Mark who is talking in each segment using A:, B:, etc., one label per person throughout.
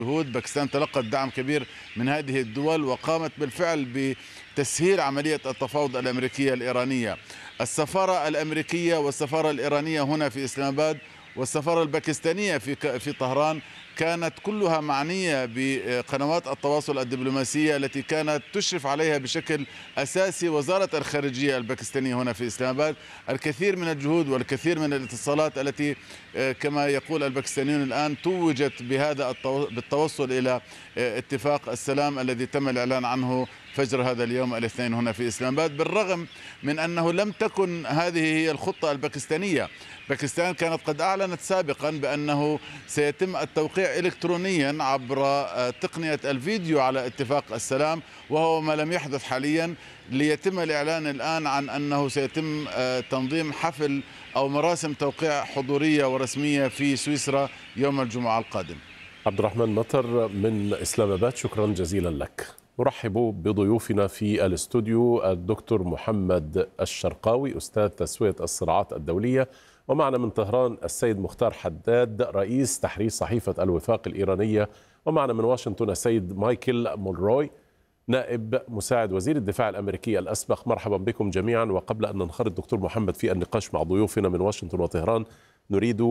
A: جهود. باكستان تلقت دعم كبير من هذه الدول وقامت بالفعل بتسهيل عملية التفاوض الأمريكية الإيرانية. السفارة الأمريكية والسفارة الإيرانية هنا في إسلام آباد والسفارة الباكستانية في طهران كانت كلها معنية بقنوات التواصل الدبلوماسية التي كانت تشرف عليها بشكل أساسي وزارة الخارجية الباكستانية هنا في إسلام آباد. الكثير من الجهود والكثير من الاتصالات التي كما يقول الباكستانيون الآن توجت بهذا بالتوصل إلى اتفاق السلام الذي تم الإعلان عنه فجر هذا اليوم الاثنين هنا في إسلام آباد، بالرغم من أنه لم تكن هذه هي الخطة الباكستانية. باكستان كانت قد أعلنت سابقا بأنه سيتم التوقيع إلكترونيا عبر تقنية الفيديو على اتفاق السلام، وهو ما لم يحدث حاليا، ليتم الإعلان الآن عن أنه سيتم تنظيم حفل أو مراسم توقيع حضورية ورسمية في سويسرا يوم الجمعة القادم.
B: عبد الرحمن مطر من إسلام آباد، شكرا جزيلا لك. نرحب بضيوفنا في الاستوديو الدكتور محمد الشرقاوي أستاذ تسوية الصراعات الدولية، ومعنا من طهران السيد مختار حداد رئيس تحرير صحيفة الوفاق الإيرانية، ومعنا من واشنطن السيد مايكل مولروي نائب مساعد وزير الدفاع الأمريكي الأسبق. مرحبا بكم جميعا. وقبل أن ننخرط دكتور محمد في النقاش مع ضيوفنا من واشنطن وطهران، نريد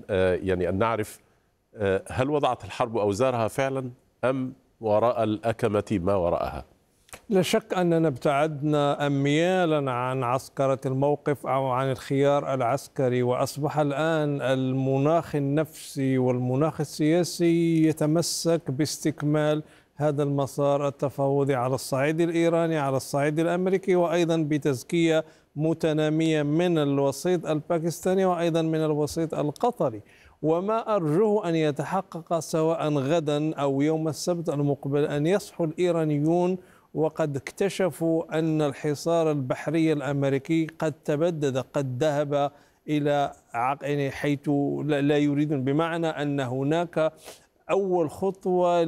B: أن نعرف هل وضعت الحرب أوزارها فعلا أم وراء الأكمة ما وراءها؟
C: لا شك أننا ابتعدنا أميالا عن عسكرة الموقف أو عن الخيار العسكري، وأصبح الآن المناخ النفسي والمناخ السياسي يتمسك باستكمال هذا المسار التفاوضي على الصعيد الإيراني، على الصعيد الأمريكي، وأيضا بتزكية متنامية من الوسيط الباكستاني وأيضا من الوسيط القطري. وما أرجوه أن يتحقق سواء غدا أو يوم السبت المقبل أن يصحو الإيرانيون وقد اكتشفوا أن الحصار البحري الأمريكي قد تبدد، قد ذهب إلى حيث لا يريدون، بمعنى أن هناك أول خطوة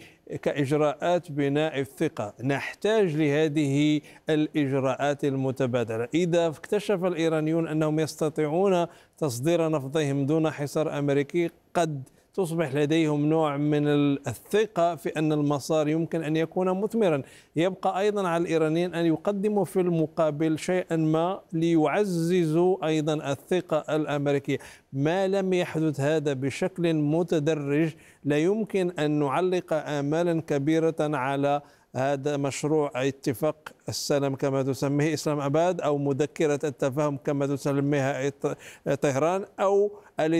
C: كإجراءات بناء الثقة. نحتاج لهذه الإجراءات المتبادلة. إذا اكتشف الإيرانيون أنهم يستطيعون تصدير نفطهم دون حصار أمريكي، قد تصبح لديهم نوع من الثقة في أن المسار يمكن أن يكون مثمرا. يبقى أيضا على الإيرانيين أن يقدموا في المقابل شيئا ما ليعززوا أيضا الثقة الأمريكية. ما لم يحدث هذا بشكل متدرج لا يمكن أن نعلق آمالا كبيرة على هذا مشروع اتفاق السلام كما تسميه إسلام آباد، أو مذكرة التفاهم كما تسميها طهران، أو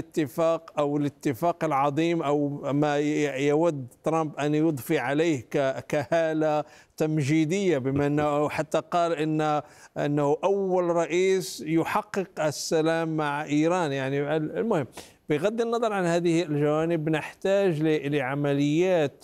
C: الاتفاق العظيم، أو ما يود ترامب أن يضفي عليه كهالة تمجيدية، بما أنه حتى قال أنه أول رئيس يحقق السلام مع إيران. يعني المهم، بغض النظر عن هذه الجوانب، نحتاج لعمليات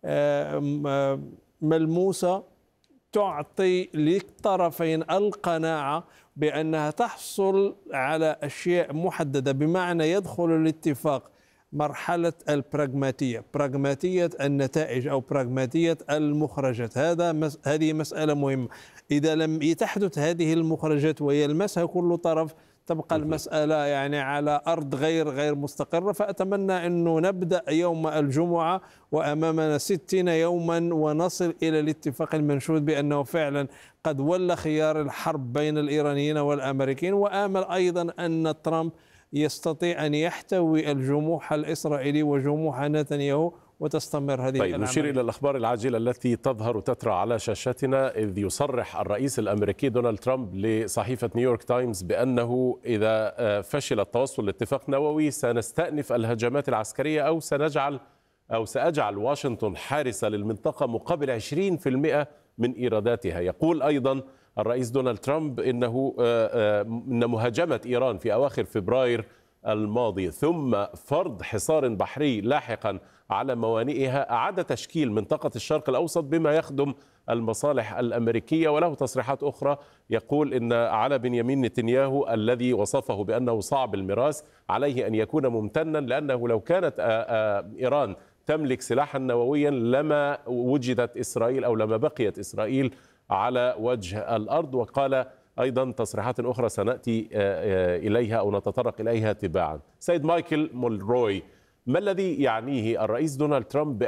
C: ملموسة تعطي للطرفين القناعة بأنها تحصل على أشياء محددة، بمعنى يدخل الاتفاق مرحلة البراغماتية، براغماتية النتائج أو براغماتية المخرجات. هذه مسألة مهمة. إذا لم تحدث هذه المخرجات ويلمسها كل طرف، تبقى المسألة يعني على أرض غير مستقرة. فأتمنى أنه نبدأ يوم الجمعة وأمامنا 60 يوما ونصل إلى الاتفاق المنشود بأنه فعلا قد ولى خيار الحرب بين الإيرانيين والأمريكيين. وآمل أيضا أن ترامب يستطيع أن يحتوي الجموح الإسرائيلي وجموح نتنياهو وتستمر هذه العملية.
B: نشير إلى الأخبار العاجلة التي تظهر تترى على شاشتنا، إذ يصرح الرئيس الأمريكي دونالد ترامب لصحيفة نيويورك تايمز بأنه إذا فشل التوصل لاتفاق نووي سنستأنف الهجمات العسكرية، أو سأجعل واشنطن حارسة للمنطقة مقابل 20% من إيراداتها. يقول أيضا الرئيس دونالد ترامب إن مهاجمة إيران في أواخر فبراير الماضي ثم فرض حصار بحري لاحقا على موانئها أعاد تشكيل منطقة الشرق الأوسط بما يخدم المصالح الأمريكية. وله تصريحات أخرى يقول إن على بنيامين نتنياهو الذي وصفه بأنه صعب المراس عليه أن يكون ممتنا، لأنه لو كانت إيران تملك سلاحا نوويا لما وجدت إسرائيل أو لما بقيت إسرائيل على وجه الأرض. وقال أيضا تصريحات أخرى سنأتي إليها أو نتطرق إليها تباعا. سيد مايكل مولروي، ما الذي يعنيه الرئيس دونالد ترامب